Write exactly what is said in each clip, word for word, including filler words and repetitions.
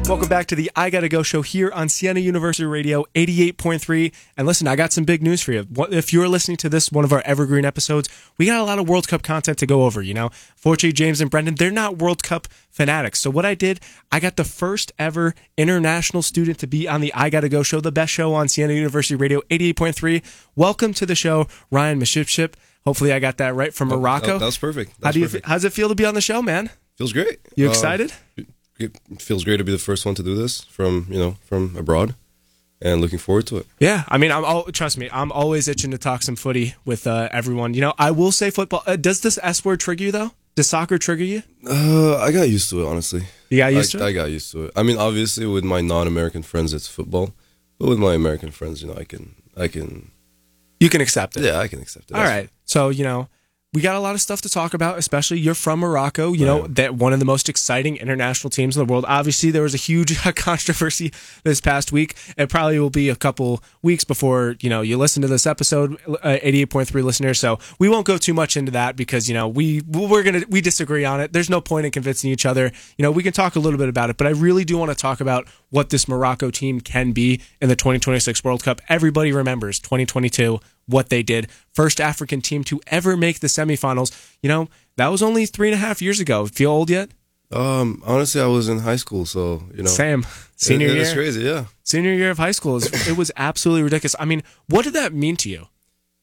Welcome back to the I Gotta Go show here on Siena University Radio eighty-eight point three. And listen, I got some big news for you. If you're listening to this, one of our evergreen episodes, we got a lot of World Cup content to go over, you know. Fortunately, James and Brendan, they're not World Cup fanatics. So what I did, I got the first ever international student to be on the I Gotta Go show, the best show on Siena University Radio eighty-eight point three. Welcome to the show, Ryan Mashipship. Hopefully I got that right, from Morocco. That, that was perfect. That How was do you? perfect. How's it feel to be on the show, man? Feels great. You Uh, excited? It feels great to be the first one to do this from, you know, from abroad, and looking forward to it. Yeah, I mean, I'm all, trust me, I'm always itching to talk some footy with uh, everyone. You know, I will say football. Uh, does this S word trigger you though? Does soccer trigger you? Uh, I got used to it, honestly. You got used I, to it? I got used to it. I mean, obviously, with my non-American friends, it's football, but with my American friends, you know, I can, I can. You can accept it. Yeah, I can accept it. All That's right. So, you know, we got a lot of stuff to talk about, especially you're from Morocco, you know, Right. that one of the most exciting international teams in the world. Obviously, there was a huge controversy this past week. It probably will be a couple weeks before, you know, you listen to this episode, uh, eighty-eight point three listeners. So we won't go too much into that because, you know, we, we're going to, we disagree on it. There's no point in convincing each other. You know, we can talk a little bit about it, but I really do want to talk about what this Morocco team can be in the twenty twenty-six World Cup. Everybody remembers twenty twenty-two, what they did. First African team to ever make the semifinals. You know, that was only three and a half years ago. Feel old yet? Um, honestly, I was in high school, so, you know. Same. Senior it, it year. was crazy, yeah. Senior year of high school. Is, it was absolutely ridiculous. I mean, what did that mean to you?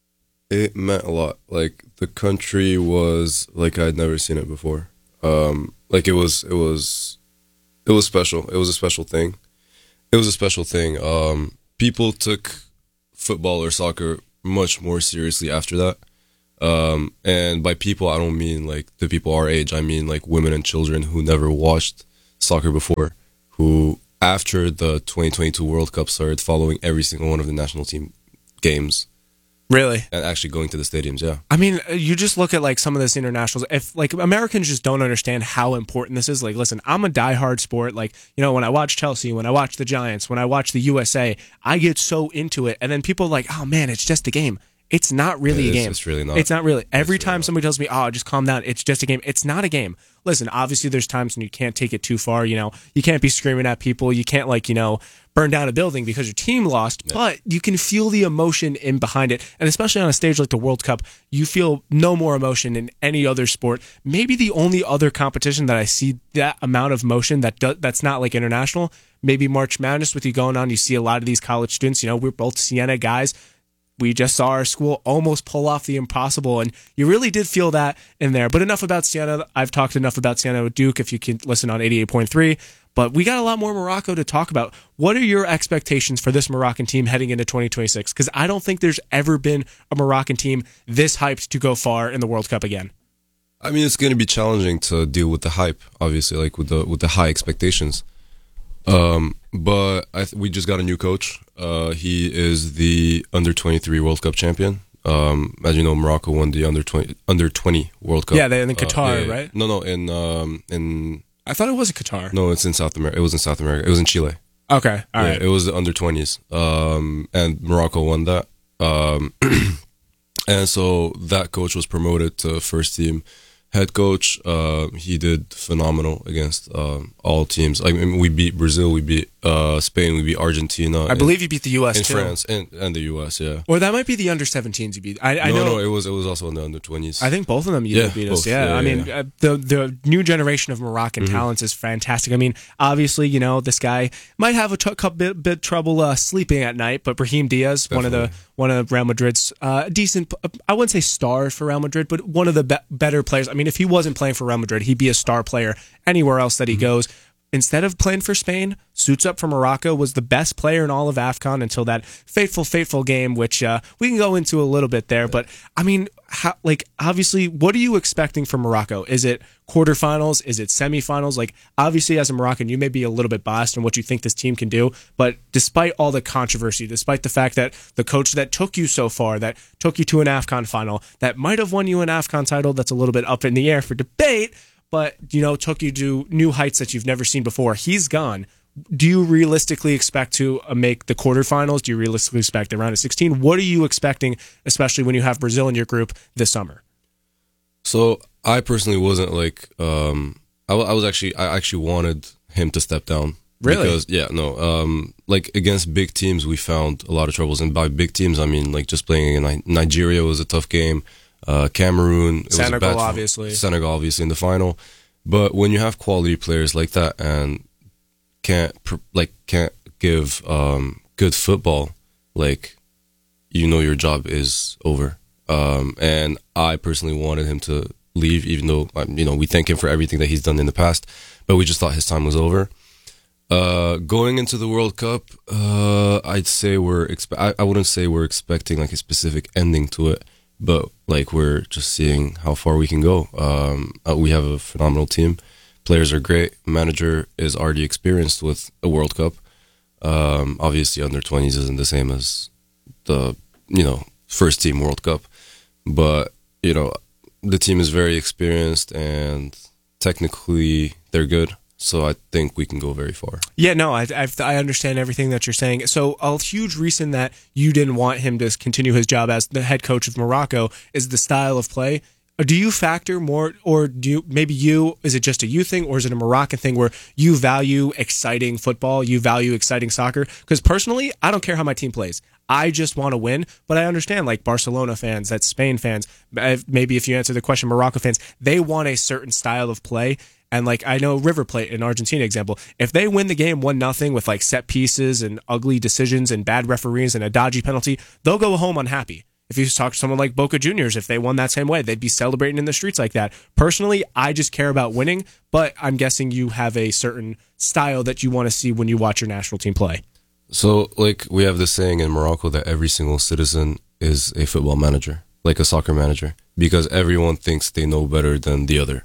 It meant a lot. Like, the country was like I'd never seen it before. Um, like it was, it was, it was special. It was a special thing. It was a special thing. Um, people took football or soccer much more seriously after that. Um, and by people, I don't mean like the people our age. I mean like women and children who never watched soccer before, who after the twenty twenty-two World Cup started following every single one of the national team games. Really? And actually going to the stadiums, yeah. I mean, you just look at like some of this internationals. If like Americans just don't understand how important this is. Like, listen, I'm a diehard sport. Like, you know, when I watch Chelsea, when I watch the Giants, when I watch the U S A, I get so into it. And then people are like, oh man, it's just a game. It's not really It a is, game. it's really not. It's not really. Every really time not. somebody tells me, oh, just calm down, it's just a game. It's not a game. Listen, obviously there's times when you can't take it too far. You know, you can't be screaming at people. You can't like, you know, burn down a building because your team lost, Yeah. but you can feel the emotion in behind it. And especially on a stage like the World Cup, you feel no more emotion in any other sport. Maybe the only other competition that I see that amount of emotion that do, that's not like international, maybe March Madness with you going on. You see a lot of these college students, you know, we're both Siena guys. We just saw our school almost pull off the impossible, and you really did feel that in there. But enough about Siena. I've talked enough about Siena with Duke, if you can listen on eighty-eight point three. But we got a lot more Morocco to talk about. What are your expectations for this Moroccan team heading into twenty twenty-six? Because I don't think there's ever been a Moroccan team this hyped to go far in the World Cup again. I mean, it's going to be challenging to deal with the hype, obviously, like with the with the high expectations. Um, but I th- we just got a new coach. Uh, he is the under twenty-three World Cup champion. Um, as you know, Morocco won the under twenty under twenty World Cup. Yeah, they in Qatar, Uh, yeah, yeah. right? No, no, in um, in I thought it was a Qatar. no, it's in South America. It was in South America. It was in Chile. Okay, all yeah, right. it was the under twenties. Um, and Morocco won that. Um, and so that coach was promoted to first team head coach. Uh, he did phenomenal against um, all teams. I mean, we beat Brazil, we beat uh, Spain, we beat Argentina. I believe you beat the U S in too. France and, and the U S. Yeah. Or that might be the under seventeens you beat. I, I no, know. no, it was it was also in the under twenties. I think both of them you Yeah, did beat us. both. Yeah, Yeah, I yeah, mean, yeah. uh, the the new generation of Moroccan Mm-hmm. talents is fantastic. I mean, obviously, you know, this guy might have a t- couple bit, bit trouble uh, sleeping at night, but Brahim Diaz, one of the Definitely. one of Real Madrid's uh, decent, I wouldn't say stars for Real Madrid, but one of the be- better players. I mean, if he wasn't playing for Real Madrid, he'd be a star player anywhere else that he Mm-hmm. goes. Instead of playing for Spain, suits up for Morocco, was the best player in all of AFCON until that fateful, fateful game, which uh, we can go into a little bit there. But, I mean, how, like, obviously, what are you expecting from Morocco? Is it quarterfinals? Is it semifinals? Like, obviously, as a Moroccan, you may be a little bit biased in what you think this team can do. But despite all the controversy, despite the fact that the coach that took you so far, that took you to an AFCON final, that might have won you an AFCON title that's a little bit up in the air for debate, but, you know, took you to new heights that you've never seen before. He's gone. Do you realistically expect to uh, make the quarterfinals? Do you realistically expect the round of sixteen? What are you expecting, especially when you have Brazil in your group this summer? So I personally wasn't like um, I, w- I was actually I actually wanted him to step down Really? Because yeah, no, um, like against big teams, we found a lot of troubles, and by big teams, I mean like just playing in Ni- Nigeria was a tough game. Uh, Cameroon, it Senegal, was a bad, obviously. Senegal, obviously in the final. But when you have quality players like that and can't pr- like can't give um, good football, like you know your job is over. Um, and I personally wanted him to leave, even though um, you know we thank him for everything that he's done in the past, but we just thought his time was over. Uh, going into the World Cup, uh, I'd say we're expe- I, I wouldn't say we're expecting like a specific ending to it, but like we're just seeing how far we can go. Um, uh, we have a phenomenal team. Players are great. Manager is already experienced with a World Cup. Um, obviously, under twenties isn't the same as the you know first team World Cup, but you know the team is very experienced and technically they're good. So I think we can go very far. Yeah, no, I, I I understand everything that you're saying. So a huge reason that you didn't want him to continue his job as the head coach of Morocco is the style of play. Do you factor more, or do you, maybe you, is it just a you thing, or is it a Moroccan thing where you value exciting football, you value exciting soccer? Because personally, I don't care how my team plays. I just want to win, but I understand like Barcelona fans, that's Spain fans, maybe if you answer the question, Morocco fans, they want a certain style of play. And like I know River Plate in Argentina example, if they win the game one nothing with like set pieces and ugly decisions and bad referees and a dodgy penalty, they'll go home unhappy. If you talk to someone like Boca Juniors, if they won that same way, they'd be celebrating in the streets like that. Personally, I just care about winning, but I'm guessing you have a certain style that you want to see when you watch your national team play. So like we have this saying in Morocco that every single citizen is a football manager, like a soccer manager, because everyone thinks they know better than the other.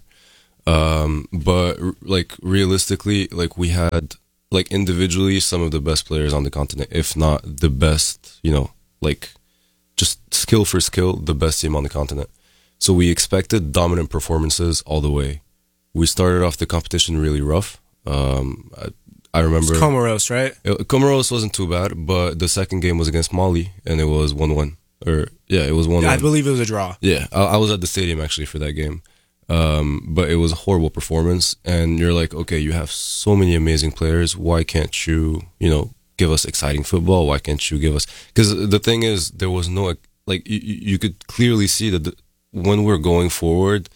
Um, but like realistically, like we had like individually some of the best players on the continent, if not the best, you know, like just skill for skill, the best team on the continent. So we expected dominant performances all the way. We started off the competition really rough. Um, I, I remember it's Comoros, right? It, Comoros wasn't too bad, but the second game was against Mali, and it was one one. Or yeah, it was one one. Yeah, I believe it was a draw. Yeah, I, I was at the stadium actually for that game. Um, but it was a horrible performance, and you're like, okay, you have so many amazing players. Why can't you, you know, give us exciting football? Why can't you give us? Because the thing is, there was no like you, you could clearly see that the, when we're going forward,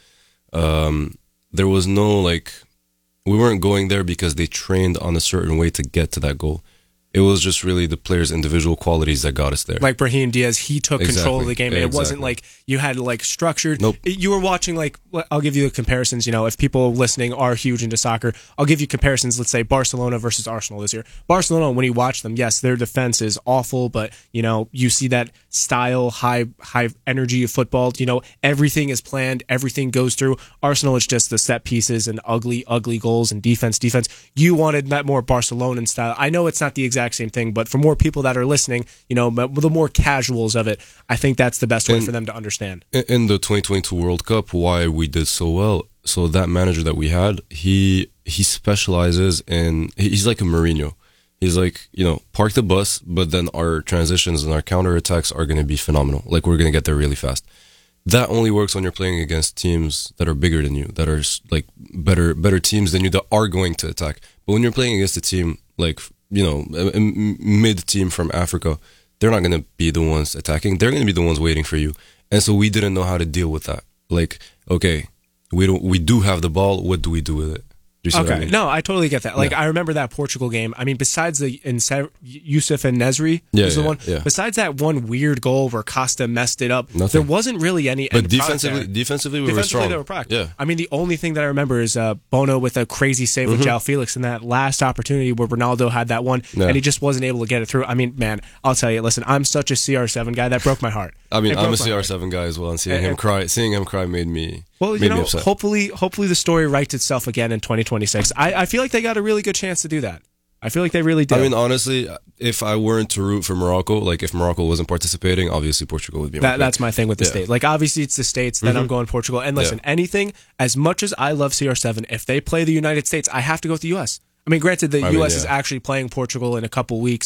um, there was no like we weren't going there because they trained on a certain way to get to that goal. It was just really the players' individual qualities that got us there. Like Brahim Diaz, he took exactly. control of the game, and exactly. it wasn't like you had like structured. Nope. You were watching like I'll give you the comparisons. You know, if people listening are huge into soccer, I'll give you comparisons. Let's say Barcelona versus Arsenal this year. Barcelona, when you watch them, yes, their defense is awful, but you know you see that style, high high energy of football. You know, everything is planned, everything goes through. Arsenal, it's just the set pieces and ugly, ugly goals and defense, defense. You wanted that more Barcelonan style. I know it's not the exact same thing, but for more people that are listening, you know, the more casuals of it, I think that's the best way and for them to understand. In the twenty twenty-two World Cup, why we did so well, so that manager that we had, he he specializes in, he's like a Mourinho. He's like, you know, park the bus, but then our transitions and our counterattacks are going to be phenomenal. Like, we're going to get there really fast. That only works when you're playing against teams that are bigger than you, that are like better better teams than you that are going to attack. But when you're playing against a team like, you know, a, a mid team from Africa, they're not going to be the ones attacking. They're going to be the ones waiting for you. And so we didn't know how to deal with that. Like, okay, we don't, we do have the ball. What do we do with it? Okay, I mean? no, I totally get that. Like, yeah. I remember that Portugal game. I mean, besides the Inse- Yusuf and Nesri yeah, was the yeah, one. Yeah. Besides that one weird goal where Costa messed it up, Nothing. there wasn't really any. But defensively, defensively we defensively were strong. They were product. Yeah. I mean, the only thing that I remember is uh, Bono with a crazy save with Mm-hmm. João Felix in that last opportunity where Ronaldo had that one, Yeah. and he just wasn't able to get it through. I mean, man, I'll tell you. Listen, I'm such a C R seven guy that broke my heart. I mean, It I'm broke a my C R heart. seven guy as well, and seeing And- him and- cry, seeing him cry made me. Well, made you me know, upset. hopefully, hopefully the story writes itself again in twenty twenty-six. I, I feel like they got a really good chance to do that. I feel like they really did. I mean, honestly, if I weren't to root for Morocco, like if Morocco wasn't participating, obviously Portugal would be. That, my that's my thing with the Yeah. state. Like, obviously, it's the States, then I'm going Portugal. And listen, Yeah. anything, as much as I love C R seven, if they play the United States, I have to go with the U S. I mean, granted, the I U S mean, is yeah. actually playing Portugal in a couple weeks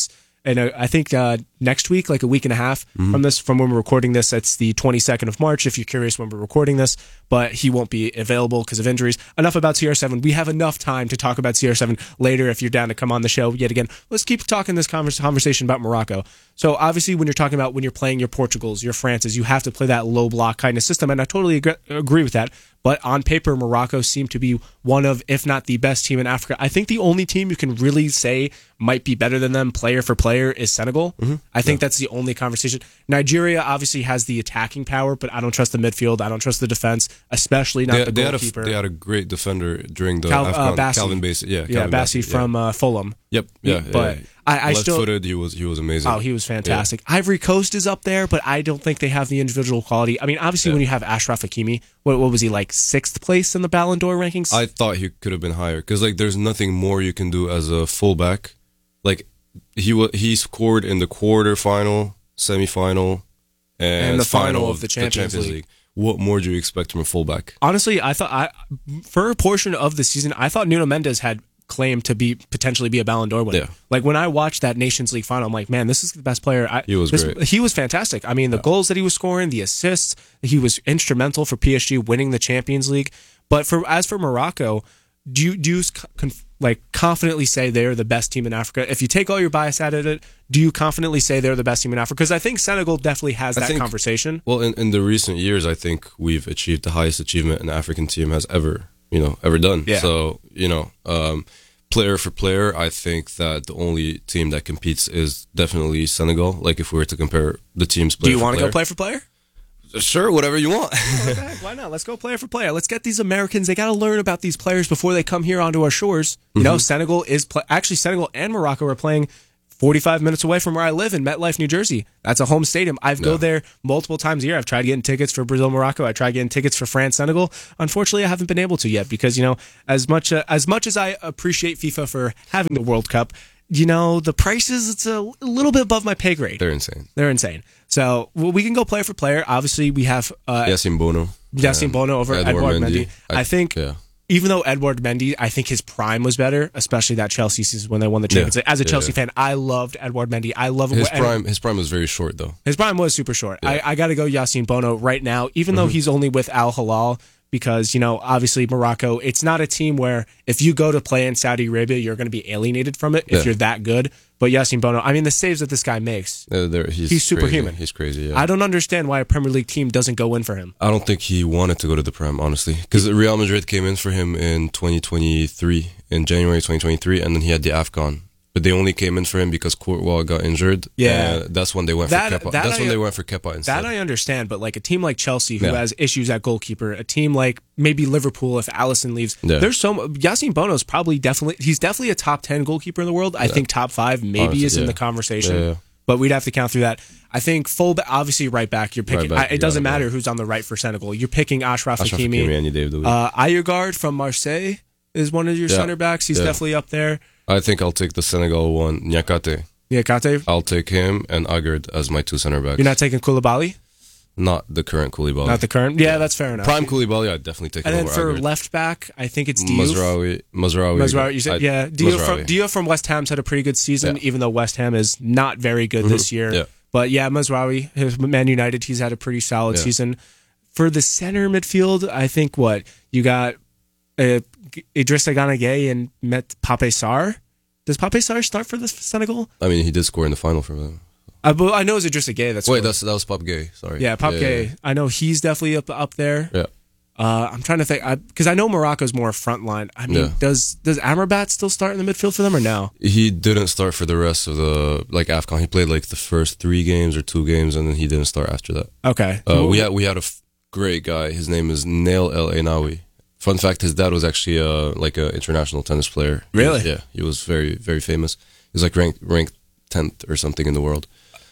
and uh, I think uh, next week, like a week and a half mm-hmm. from this, from when we're recording this, it's the twenty-second of March. If you're curious when we're recording this, but he won't be available because of injuries. Enough about C R seven. We have enough time to talk about C R seven later. If you're down to come on the show yet again, let's keep talking this converse, conversation about Morocco. So obviously, when you're talking about when you're playing your Portugals, your Frances, you have to play that low block kind of system, and I totally agree, agree with that. But on paper, Morocco seemed to be one of, if not the best team in Africa. I think the only team you can really say might be better than them player for player is Senegal. Mm-hmm. I think yeah. that's the only conversation. Nigeria obviously has the attacking power, but I don't trust the midfield. I don't trust the defense, especially not they, the they goalkeeper. Had a, they had a great defender during the Cal, Afghan, uh, Bassi. Calvin Bassey. Yeah, yeah, Bassi yeah. from uh, Fulham. Yep. Yeah, but yeah. I, I still left-footed. He was he was amazing. Oh, he was fantastic. Yeah. Ivory Coast is up there, but I don't think they have the individual quality. I mean, obviously, yeah. when you have Ashraf Hakimi, what, what was he like sixth place in the Ballon d'Or rankings? I thought he could have been higher because like there's nothing more you can do as a fullback. Like he was he scored in the quarterfinal, semifinal, and, and the final, final of the Champions, the Champions League. League. What more do you expect from a fullback? Honestly, I thought I for a portion of the season, I thought Nuno Mendes had claimed to be potentially be a Ballon d'Or winner. Yeah. Like when I watched that Nations League final, I'm like, man, this is the best player. I, he was this, great. He was fantastic. I mean, the yeah. goals that he was scoring, the assists, he was instrumental for P S G winning the Champions League. But for as for Morocco, do you do you conf, like confidently say they're the best team in Africa? If you take all your bias out of it, do you confidently say they're the best team in Africa? Because I think Senegal definitely has that think, conversation. Well, in, in the recent years, I think we've achieved the highest achievement an African team has ever, you know, ever done. Yeah. So, you know, um, player for player, I think that the only team that competes is definitely Senegal. Like if we were to compare the teams, player do you want to go player for player? Sure, whatever you want. Okay, why not? Let's go player for player. Let's get these Americans. They got to learn about these players before they come here onto our shores. You mm-hmm. know, Senegal is pl- actually Senegal and Morocco are playing forty-five minutes away from where I live in MetLife, New Jersey. That's a home stadium. I've yeah. go there multiple times a year. I've tried getting tickets for Brazil, Morocco. I tried getting tickets for France, Senegal. Unfortunately, I haven't been able to yet because, you know, as much uh, as much as I appreciate FIFA for having the World Cup, you know, the prices, it's a little bit above my pay grade. They're insane. They're insane. So well, we can go player for player. Obviously, we have uh, Yassine Bono. Yassine Bono over Edouard, Edouard Mendy. Mendy. I, I think yeah. even though Edouard Mendy, I think his prime was better, especially that Chelsea season when they won the Champions League. Yeah. As a Chelsea yeah, yeah. fan, I loved Edouard Mendy. I love his prime. His prime was very short, though. His prime was super short. Yeah. I, I got to go Yassine Bono right now, even mm-hmm. though he's only with Al Hilal. Because, you know, obviously Morocco, it's not a team where if you go to play in Saudi Arabia, you're going to be alienated from it if yeah. you're that good. But Yassine Bono, I mean, the saves that this guy makes, uh, he's, he's superhuman. Crazy. He's crazy, yeah. I don't understand why a Premier League team doesn't go in for him. I don't think he wanted to go to the Prem, honestly. Because Real Madrid came in for him in twenty twenty-three, in January twenty twenty-three, and then he had the AFCON. But they only came in for him because Courtois got injured. Yeah, uh, that's when they went that, for Kepa. That that's I, when they went for Kepa instead. That I understand, but like a team like Chelsea who yeah. has issues at goalkeeper, a team like maybe Liverpool if Alisson leaves, yeah. there's so Yassine Bono's probably definitely he's definitely a top ten goalkeeper in the world. I yeah. think top five maybe Honestly, is in yeah. the conversation, yeah, yeah. but we'd have to count through that. I think full obviously right back you're picking. Right back, I, it doesn't yeah, matter yeah. who's on the right for Senegal. You're picking Ashraf, Ashraf Hakimi, Hakimi and David Luiz. uh, Ayergard from Marseille is one of your yeah. center backs. He's yeah. definitely up there. I think I'll take the Senegal one, Niakate. Niakate? I'll take him and Agard as my two center backs. You're not taking Koulibaly? Not the current Koulibaly. Not the current? Yeah, yeah. that's fair enough. Prime Koulibaly, I'd definitely take and him then over for Agard. left back, I think it's Diouf. Mazraoui. Mazraoui. Mazraoui. You said, yeah, Diouf Mazraoui. from, Diouf from West Ham's had a pretty good season, yeah. even though West Ham is not very good mm-hmm. this year. Yeah. But yeah, Mazraoui, his Man United, he's had a pretty solid yeah. season. For the center midfield, I think what? You got uh, Idrissa Gana Gueye and Met Pape Sarr. Does Pape Sarr start for the Senegal? I mean, he did score in the final for them. I, but I know it's Idrissa Gueye. That's Wait, scored. that's that was Pape Gueye. Sorry. Yeah, Pape yeah, Gueye. yeah. I know he's definitely up up there. Yeah. Uh, I'm trying to think because I, I know Morocco's more frontline. I mean, Yeah. does does Amrabat still start in the midfield for them or no? He didn't start for the rest of the like AFCON. He played like the first three games or two games, and then he didn't start after that. Okay. Uh, we had we had a f- great guy. His name is Nail El Enawi. Fun fact: his dad was actually uh, like an international tennis player. Really? He, yeah, he was very very famous. He was like ranked ranked tenth or something in the world.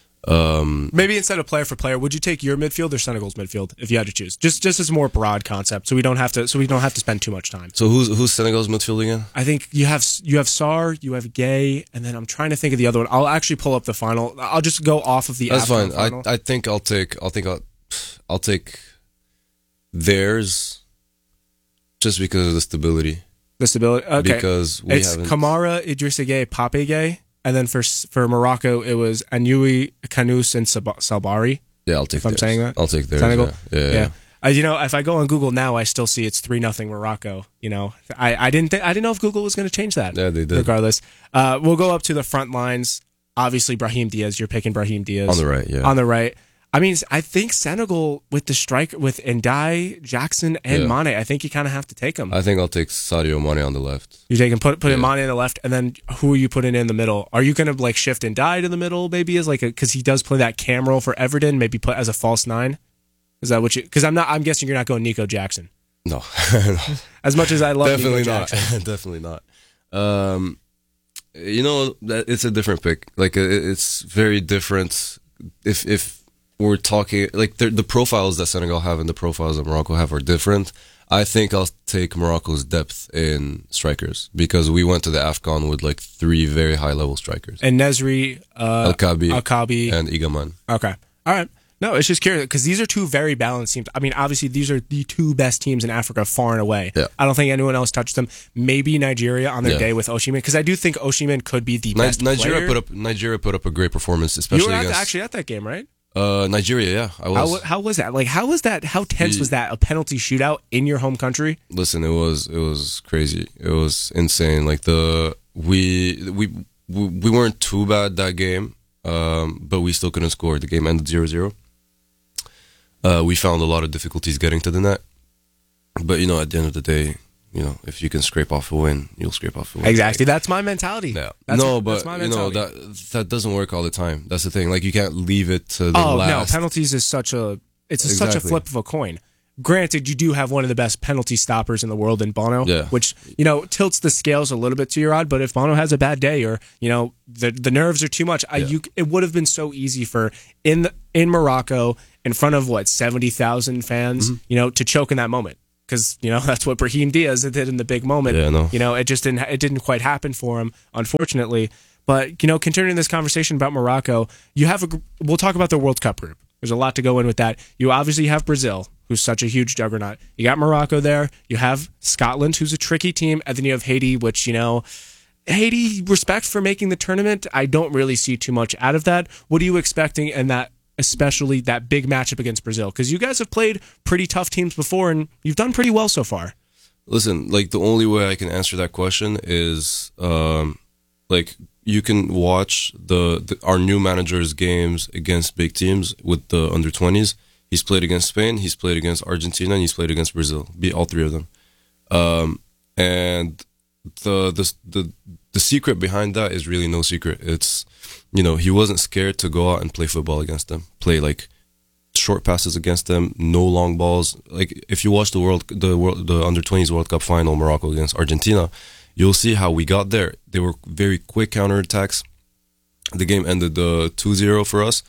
Um, Maybe instead of player for player, would you take your midfield or Senegal's midfield if you had to choose? Just just as a more broad concept, so we don't have to so we don't have to spend too much time. So who's who's Senegal's midfield again? I think you have you have Sarr, you have Gay, and then I'm trying to think of the other one. I'll actually pull up the final. I'll just go off of the. That's AFCON fine. final. I I think I'll take I'll think I'll I'll take theirs just because of the stability. The stability. Okay. Because we it's haven't. Kamara, Idrissa Gueye, Pape Gueye. and then for S- for Morocco it was Anui, Kanous, and Sab- Salbari. Yeah, I'll take. If I'm theirs. saying that, I'll take theirs. Senegal? Yeah, yeah. Yeah. yeah. Uh, you know, if I go on Google now, I still see it's three nothing Morocco. You know, I, I didn't th- I didn't know if Google was going to change that. Yeah, they did. Regardless, uh, we'll go up to the front lines. Obviously, Brahim Diaz. You're picking Brahim Diaz On the right, yeah. On the right. I mean, I think Senegal with the striker with Ndai, Jackson, and Yeah. Mane. I think you kind of have to take them. I think I'll take Sadio Mane on the left. You take him, put put in Yeah. Mane in the left, and then who are you putting in the middle? Are you going to like shift Ndai to the middle? Maybe as like a because he does play that cam role for Everton. Maybe put as a false nine. Is that what you? Because I'm not. I'm guessing you're not going Nico Jackson. No, As much as I love definitely Nico not. Jackson. Definitely not. Um, you know, that it's a different pick. Like it- it's very different. If if we're talking like the, the profiles that Senegal have and the profiles that Morocco have are different. I think I'll take Morocco's depth in strikers because we went to the AFCON with like three very high level strikers. And Nesri, uh, El Kabi, Al Kabi. and Igaman. Okay, all right. No, it's just curious because these are two very balanced teams. I mean, obviously, these are the two best teams in Africa, far and away. Yeah. I don't think anyone else touched them. Maybe Nigeria on their Yeah. day with Osimhen, because I do think Osimhen could be the Ni- best Nigeria player. put up Nigeria put up a great performance, You especially were at, against actually at that game, right? uh, Nigeria. Yeah, I How, was. how was that? Like, how was that? How tense Yeah. was that? A penalty shootout in your home country? Listen, it was it was crazy. It was insane. Like the we we we, we weren't too bad that game, um, but we still couldn't score. The game ended zero zero. Uh, we found a lot of difficulties getting to the net, but you know, at the end of the day, you know, if you can scrape off a win, you'll scrape off a win. Exactly. That's my mentality. Yeah. That's, no, that's but my you know mentality. that that doesn't work all the time. That's the thing. Like you can't leave it to the Oh last. no, penalties is such a it's such a Exactly. flip of a coin. Granted, you do have one of the best penalty stoppers in the world in Bono, Yeah. which you know tilts the scales a little bit to your odd. But if Bono has a bad day, or you know the the nerves are too much, I, Yeah. you it would have been so easy for in the, in Morocco in front of what seventy thousand fans, Mm-hmm. you know, to choke in that moment because you know that's what Brahim Diaz did in the big moment. Yeah, I know. You know, it just didn't it didn't quite happen for him, unfortunately. But you know, continuing this conversation about Morocco, you have a gr- we'll talk about the World Cup group. There's a lot to go in with that. You obviously have Brazil, who's such a huge juggernaut. You got Morocco there. You have Scotland, who's a tricky team, and then you have Haiti, which you know, Haiti respect for making the tournament. I don't really see too much out of that. What are you expecting in that, especially that big matchup against Brazil? Because you guys have played pretty tough teams before, and you've done pretty well so far. Listen, like the only way I can answer that question is um, like you can watch the, the our new manager's games against big teams with the under twenties. He's played against Spain, he's played against Argentina, and he's played against Brazil. Beat all three of them. Um, and the the the the secret behind that is really no secret. It's you know he wasn't scared to go out and play football against them. Play like short passes against them, no long balls. Like if you watch the world the world the under twenties World Cup final, Morocco against Argentina, you'll see how we got there. They were very quick counterattacks. The game ended uh, two zero for us.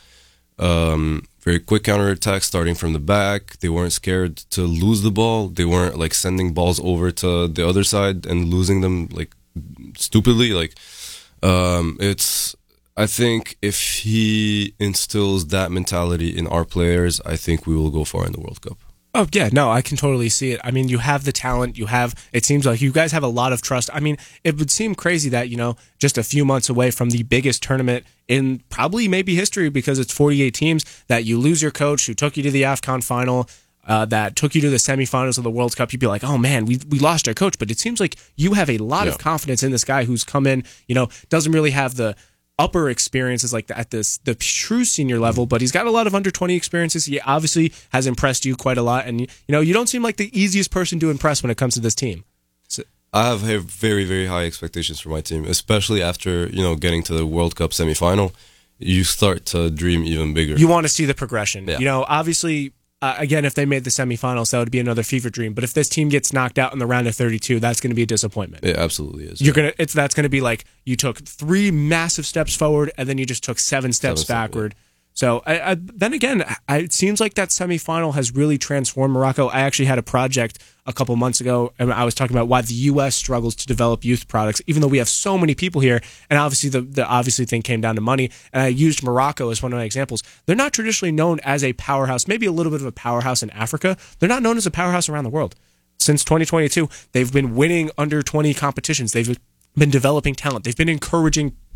Um, very quick counterattacks starting from the back. They weren't scared to lose the ball. They weren't like sending balls over to the other side and losing them like stupidly. Like um, it's I think if he instills that mentality in our players, I think we will go far in the World Cup. Oh, yeah, no, I can totally see it. I mean, you have the talent. You have, it seems like you guys have a lot of trust. I mean, it would seem crazy that, you know, just a few months away from the biggest tournament in probably maybe history because it's forty-eight teams, that you lose your coach who took you to the AFCON final, uh, that took you to the semifinals of the World Cup. You'd be like, oh man, we we lost our coach. But it seems like you have a lot Yeah. of confidence in this guy who's come in, you know, doesn't really have the upper experiences like at this the true senior level, but he's got a lot of under twenty experiences. He obviously has impressed you quite a lot, and you know you don't seem like the easiest person to impress when it comes to this team. So, I have ha- very, very high expectations for my team, especially after you know getting to the World Cup semifinal. You start to dream even bigger. you want to see the progression. Yeah. You know, obviously, uh, again, if they made the semifinals, that would be another fever dream. But if this team gets knocked out in the round of thirty-two, that's going to be a disappointment. It absolutely is. You're gonna it's that's gonna be like you took three massive steps forward and then you just took seven steps Seven steps, backward. So I, I, then again, I, it seems like that semifinal has really transformed Morocco. I actually had a project a couple months ago, and I was talking about why the U S struggles to develop youth products, even though we have so many people here. And obviously, the the obviously thing came down to money. And I used Morocco as one of my examples. They're not traditionally known as a powerhouse, maybe a little bit of a powerhouse in Africa. They're not known as a powerhouse around the world. Since twenty twenty-two, they've been winning under twenty competitions. They've been developing talent. They've been encouraging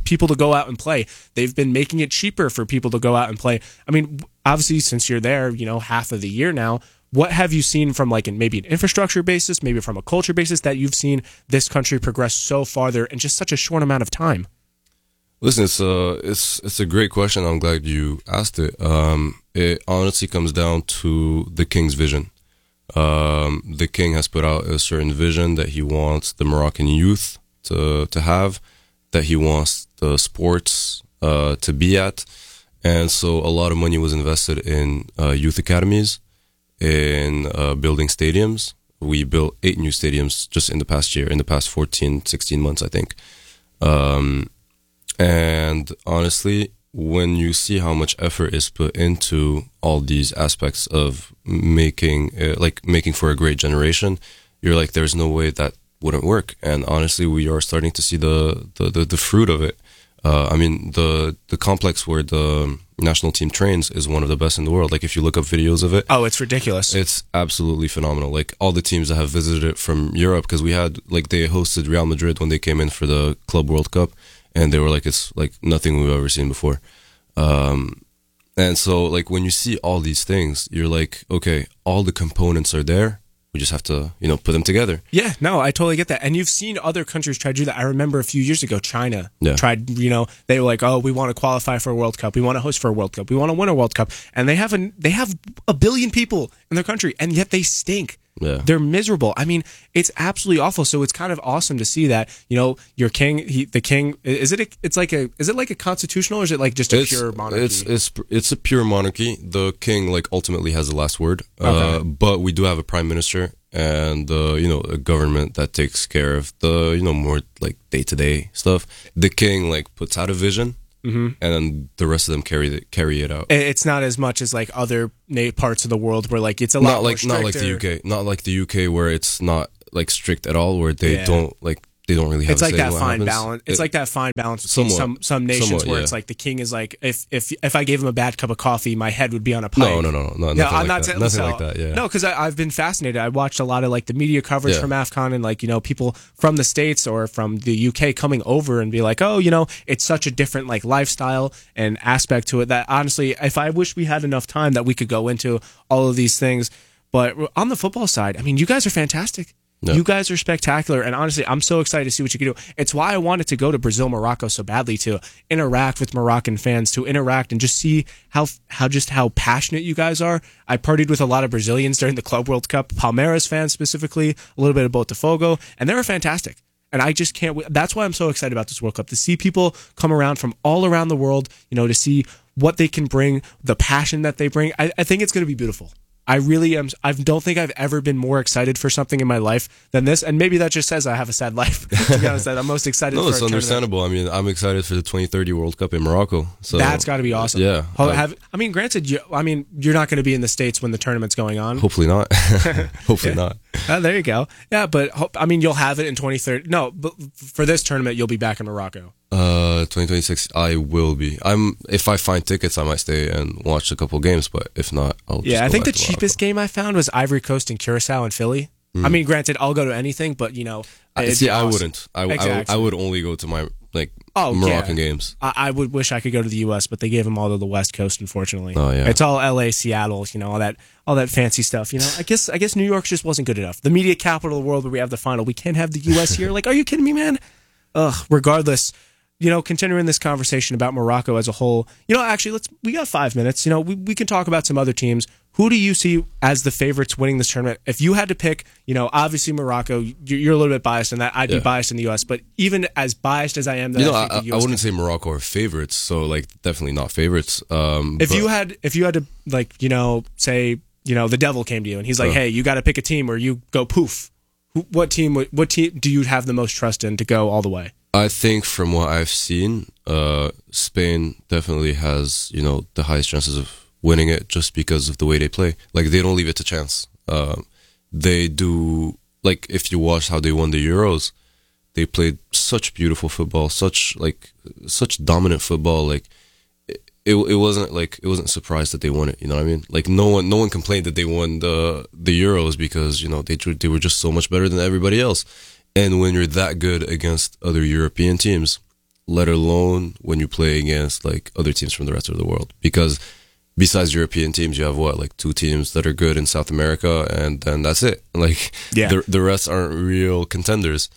people to go out and play. They've been making it cheaper for people to go out and play. I mean, obviously, since you're there, you know, half of the year now, what have you seen from like in maybe an infrastructure basis, maybe from a culture basis, that you've seen this country progress so farther in just such a short amount of time? Listen, it's a it's it's a great question. I'm glad you asked it. Um, it honestly comes down to the king's vision. Um, the king has put out a certain vision that he wants the Moroccan youth to to have, that he wants the sports uh, to be at, and so a lot of money was invested in uh, youth academies, in uh, building stadiums. We built eight new stadiums just in the past year, in the past fourteen, sixteen months, I think. Um, and honestly, when you see how much effort is put into all these aspects of making, uh, like making for a great generation, you're like, there's no way that wouldn't work. And honestly, we are starting to see the the, the, the fruit of it. Uh, I mean, the the complex where the national team trains is one of the best in the world. Like, if you look up videos of it, oh, it's ridiculous. It's absolutely phenomenal. Like, all the teams that have visited it from Europe, because we had, like, they hosted Real Madrid when they came in for the Club World Cup, and they were like, it's like nothing we've ever seen before. Um, and so, like, when you see all these things, you're like, okay, all the components are there. We just have to, you know, put them together. Yeah, no, I totally get that. And you've seen other countries try to do that. I remember a few years ago, China yeah. tried, you know, they were like, oh, we want to qualify for a World Cup. We want to host for a World Cup. We want to win a World Cup. And they have a, they have a billion people in their country, and yet they stink. Yeah. They're miserable. I mean, it's absolutely awful. So it's kind of awesome to see that, you know, your king, he, the king, is it, a, it's like a, is it like a constitutional, or is it like just a it's, pure monarchy? It's, it's, it's a pure monarchy. The king, like, ultimately has the last word. Okay. Uh, but we do have a prime minister and, uh, you know, a government that takes care of the, you know, more like day to day stuff. The king, like, puts out a vision. Mm-hmm. And then the rest of them carry it, carry it out. It's not as much as like other parts of the world where like it's a lot not like more not like the U K, not like the U K where it's not like strict at all, where they yeah. don't like they don't really have. It's a like say that in what fine happens. balance. It's it, like that fine balance between somewhat, some some nations somewhat, where yeah. it's like the king is like, if if if I gave him a bad cup of coffee, my head would be on a pike. No, no, no, no, no. Yeah, Nothing I'm like not that. saying Nothing so, like that. Yeah. No, because I've been fascinated. I watched a lot of like the media coverage Yeah. from AFCON, and like, you know, people from the States or from the U K coming over and be like, oh, you know, it's such a different like lifestyle and aspect to it that honestly, if I wish we had enough time that we could go into all of these things. But on the football side, I mean, you guys are fantastic. Yeah. You guys are spectacular, and honestly, I'm so excited to see what you can do. It's why I wanted to go to Brazil, Morocco so badly, to interact with Moroccan fans, to interact and just see how how just how passionate you guys are. I partied with a lot of Brazilians during the Club World Cup, Palmeiras fans specifically, a little bit of Botafogo, and they were fantastic. And I just can't wait. That's why I'm so excited about this World Cup, to see people come around from all around the world, you know, to see what they can bring, the passion that they bring. I, I think it's going to be beautiful. I really am. I don't think I've ever been more excited for something in my life than this. And maybe that just says I have a sad life. To be honest, that I'm most excited No, for it's a tournament. understandable. I mean, I'm excited for the twenty thirty World Cup in Morocco. So That's got to be awesome. Yeah. How- uh, have, I mean, granted, you, I mean, you're not going to be in the States when the tournament's going on. hopefully not. hopefully Yeah. not. Uh, there you go. Yeah, but ho- I mean, you'll have it in twenty thirty. No, but for this tournament, you'll be back in Morocco. Uh, twenty twenty-six, I will be. I'm. If I find tickets, I might stay and watch a couple games. But if not, I'll. Just Yeah, I go think the back to cheapest Morocco. game I found was Ivory Coast and Curacao and Philly. I mean, granted, I'll go to anything, but you know, I, it'd see, be I awesome. wouldn't. I, I, Exactly. I would only go to my like Oh, Moroccan yeah. games. I, I would wish I could go to the U S, but they gave them all to the West Coast, unfortunately. Oh, yeah. It's all L A, Seattle, you know, all that, all that fancy stuff. You know, I guess, I guess New York just wasn't good enough. The media capital of the world, where we have the final, we can't have the U S here. Like, are you kidding me, man? Ugh. Regardless, you know, continuing this conversation about Morocco as a whole. You know, actually, let's. We got five minutes. You know, we we can talk about some other teams. Who do you see as the favorites winning this tournament? If you had to pick, you know, obviously Morocco, you're, you're a little bit biased in that. I'd Yeah. be biased in the U S, but even as biased as I am, that You know, I I, think the U I S wouldn't say Morocco are favorites. So like, definitely not favorites. Um, If but- you had, if you had to, like, you know, say, you know, the devil came to you and he's like, Uh. "Hey, you got to pick a team," or you go poof. Who, what team? would- What team do you have the most trust in to go all the way? I think from what I've seen, uh, Spain definitely has, you know, the highest chances of winning it just because of the way they play. Like, they don't leave it to chance. Um, they do, like, if you watch how they won the Euros, they played such beautiful football, such, like, such dominant football. Like, it, it, it wasn't, like, it wasn't a surprise that they won it, you know what I mean? Like, no one, no one complained that they won the, the Euros because, you know, they, they were just so much better than everybody else. And when you're that good against other European teams, let alone when you play against like other teams from the rest of the world. Because besides European teams, you have what, like two teams that are good in South America, and then that's it. Like Yeah. the the rest aren't real contenders.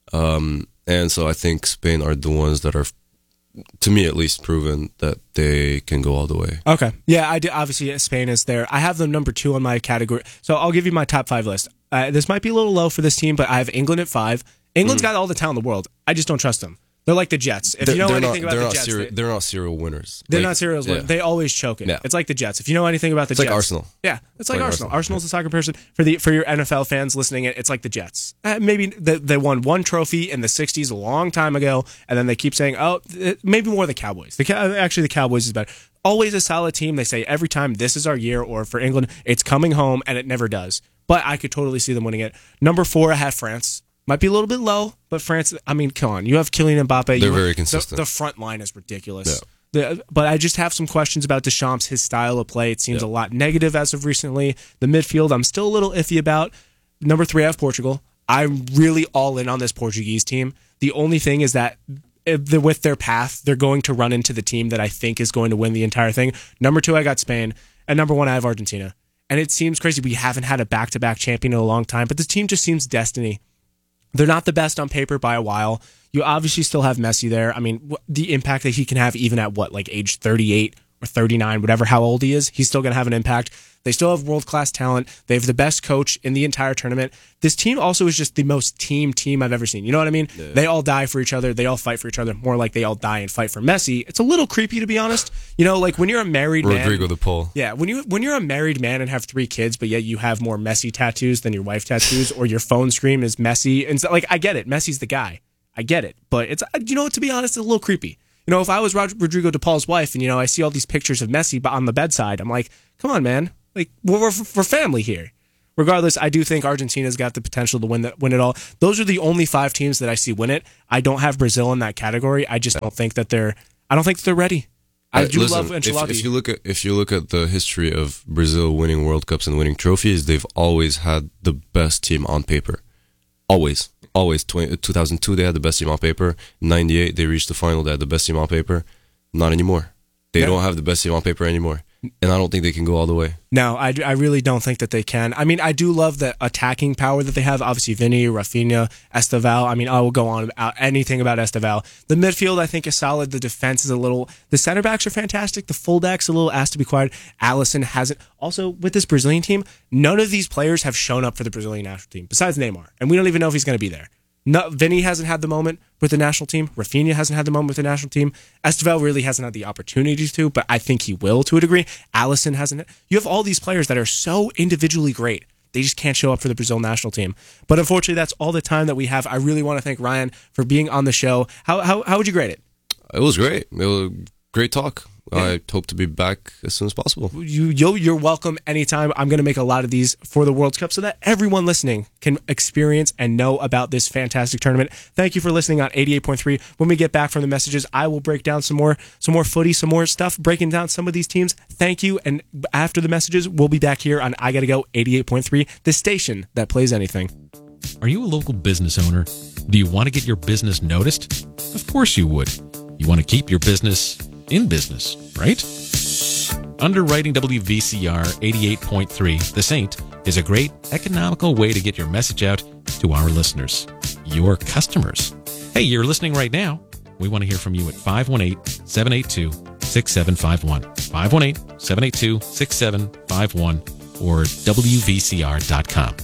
Um, and so I think Spain are the ones that are, to me at least, proven that they can go all the way. Okay. Yeah, I do. Obviously, Spain is there. I have them number two on my category. So I'll give you my top five list. Uh, this might be a little low for this team, but I have England at five. England's got all the talent in the world. I just don't trust them. They're like the Jets. If They're, you know they're anything not, about they're the not Jets, serial, they, they're not serial winners. they're Like, not serial. yeah. They always choke it. Yeah. It's like the Jets. If you know anything about the It's Jets, like Arsenal. Yeah, it's like, like Arsenal. Arsenal. Arsenal's a soccer person. For the for your N F L fans listening, it it's like the Jets. Uh, maybe they, they won one trophy in the sixties a long time ago, and then they keep saying, "Oh, it, maybe more the Cowboys." The actually the Cowboys is better. Always a solid team. They say every time, "This is our year," or for England, "It's coming home," and it never does. But I could totally see them winning it. Number four, I have France. Might be a little bit low, but France, I mean, come on. You have Kylian Mbappe. They're you, very consistent. The, the front line is ridiculous. Yeah. The, but I just have some questions about Deschamps, his style of play. It seems yeah. a lot negative as of recently. The midfield, I'm still a little iffy about. Number three, I have Portugal. I'm really all in on this Portuguese team. The only thing is that if they're with their path, they're going to run into the team that I think is going to win the entire thing. Number two, I got Spain. And number one, I have Argentina. And it seems crazy. We haven't had a back-to-back champion in a long time, but the team just seems destiny. They're not the best on paper by a while. You obviously still have Messi there. I mean, the impact that he can have even at what, like age thirty-eight or thirty-nine, whatever how old he is, he's still going to have an impact. They still have world-class talent. They have the best coach in the entire tournament. This team also is just the most team team I've ever seen. You know what I mean? Yeah. They all die for each other. They all fight for each other. More like they all die and fight for Messi. It's a little creepy, to be honest. You know, like when you're a married Rodrigo man. Rodrigo the Pole. Yeah, when, you, when you're a married man and have three kids, but yet you have more Messi tattoos than your wife tattoos, or your phone screen is Messi. And so, like, I get it. Messi's the guy. I get it. But it's, you know, to be honest, it's a little creepy. You know, if I was Rodrigo de Paul's wife and, you know, I see all these pictures of Messi on the bedside, I'm like, come on, man. Like, we're, we're, we're family here. Regardless, I do think Argentina's got the potential to win the, win it all. Those are the only five teams that I see win it. I don't have Brazil in that category. I just don't think that they're, I don't think that they're ready. I do Listen, love Ancelotti. If, if you look at if you look at the history of Brazil winning World Cups and winning trophies, they've always had the best team on paper. Always. Always. two thousand two, they had the best team on paper. ninety-eight, they reached the final. They had the best team on paper. Not anymore. They yeah. don't have the best team on paper anymore. And I don't think they can go all the way. No, I, I really don't think that they can. I mean, I do love the attacking power that they have. Obviously, Vinny, Rafinha, Esteval. I mean, I will go on about anything about Esteval. The midfield, I think, is solid. The defense is a little... The center backs are fantastic. The fullbacks a little asked to be quiet. Alisson hasn't... Also, with this Brazilian team, none of these players have shown up for the Brazilian national team, besides Neymar. And we don't even know if he's going to be there. No, Vinny hasn't had the moment with the national team. Rafinha hasn't had the moment with the national team. Esteval really hasn't had the opportunities to, but I think he will to a degree. Alisson hasn't. You have all these players that are so individually great. They just can't show up for the Brazil national team. But unfortunately, that's all the time that we have. I really want to thank Ryan for being on the show. How how, how would you grade it? It was great. It was a great talk. Yeah. I hope to be back as soon as possible. You, you're, you're welcome anytime. I'm going to make a lot of these for the World Cup so that everyone listening can experience and know about this fantastic tournament. Thank you for listening on eighty-eight point three. When we get back from the messages, I will break down some more, some more footy, some more stuff, breaking down some of these teams. Thank you. And after the messages, we'll be back here on I Gotta Go eighty-eight point three, the station that plays anything. Are you a local business owner? Do you want to get your business noticed? Of course you would. You want to keep your business in business, right? Underwriting W V C R eighty-eight point three, The Saint, is a great economical way to get your message out to our listeners, your customers. Hey, you're listening right now. We want to hear from you at five one eight, seven eight two, six seven five one, five one eight, seven eight two, six seven five one, or W V C R dot com.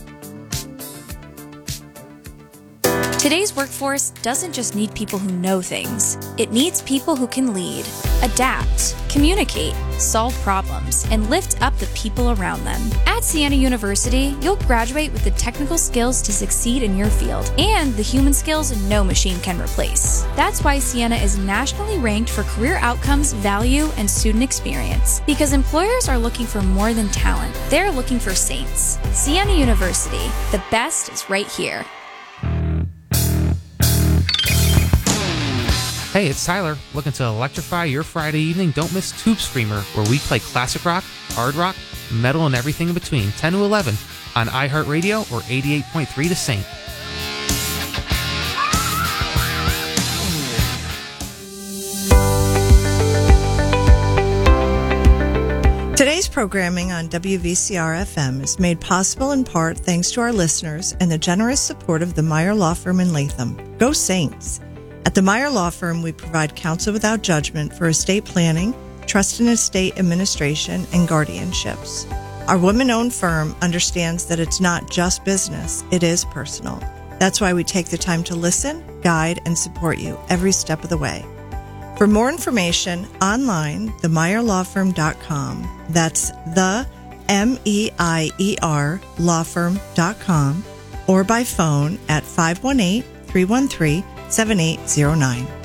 Today's workforce doesn't just need people who know things. It needs people who can lead, adapt, communicate, solve problems, and lift up the people around them. At Siena University, you'll graduate with the technical skills to succeed in your field and the human skills no machine can replace. That's why Siena is nationally ranked for career outcomes, value, and student experience. Because employers are looking for more than talent. They're looking for saints. Siena University, the best is right here. Hey, it's Tyler. Looking to electrify your Friday evening? Don't miss Tube Screamer, where we play classic rock, hard rock, metal, and everything in between, ten to eleven, on iHeartRadio or eighty-eight point three The Saint. programming on W V C R F M is made possible in part thanks to our listeners and the generous support of the Meyer Law Firm in Latham. Go Saints! At the Meyer Law Firm, we provide counsel without judgment for estate planning, trust and estate administration, and guardianships. Our women-owned firm understands that it's not just business, it is personal. That's why we take the time to listen, guide, and support you every step of the way. For more information, online, the meyer law firm dot com. That's the M E I E R law firm dot com, or by phone at five one eight, three one three, seven eight zero nine.